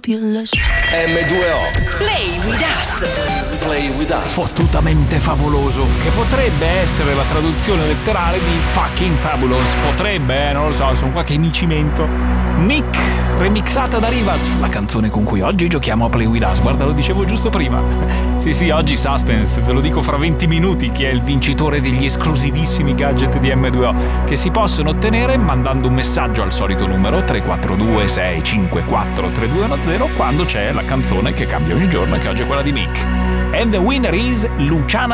Fabulous. M2O. Play with us. Play with us. Fottutamente favoloso, che potrebbe essere la traduzione letterale di fucking fabulous. Potrebbe, non lo so, sono qualche micimento. Nick, remixata da Rivaz, la canzone con cui oggi giochiamo a Play with us. Guarda, lo dicevo giusto prima. Sì, oggi suspense, ve lo dico fra 20 minuti chi è il vincitore degli esclusivissimi gadget di M2O, che si possono ottenere mandando un messaggio al solito numero 342 654 3210 quando c'è la canzone che cambia ogni giorno e che oggi è quella di Mick. And the winner is Luciana